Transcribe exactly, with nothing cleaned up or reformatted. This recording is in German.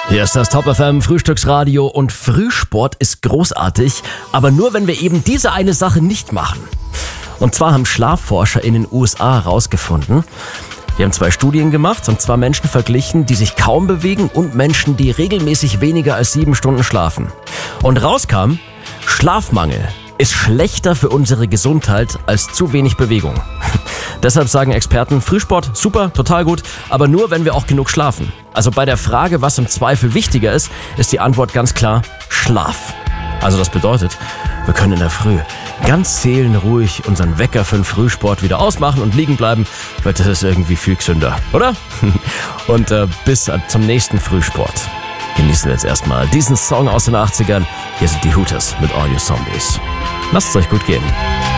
Hier ist das Top F M Frühstücksradio und Frühsport ist großartig, aber nur wenn wir eben diese eine Sache nicht machen. Und zwar haben Schlafforscher in den U S A herausgefunden, die haben zwei Studien gemacht und zwar Menschen verglichen, die sich kaum bewegen und Menschen, die regelmäßig weniger als sieben Stunden schlafen. Und rauskam, Schlafmangel ist schlechter für unsere Gesundheit als zu wenig Bewegung. Deshalb sagen Experten, Frühsport, super, total gut, aber nur, wenn wir auch genug schlafen. Also bei der Frage, was im Zweifel wichtiger ist, ist die Antwort ganz klar Schlaf. Also das bedeutet, wir können in der Früh ganz seelenruhig unseren Wecker für den Frühsport wieder ausmachen und liegen bleiben, weil das ist irgendwie viel gesünder, oder? Und äh, bis zum nächsten Frühsport genießen wir jetzt erstmal diesen Song aus den achtzigern. Hier sind die Hooters mit All You Zombies. Lasst es euch gut gehen.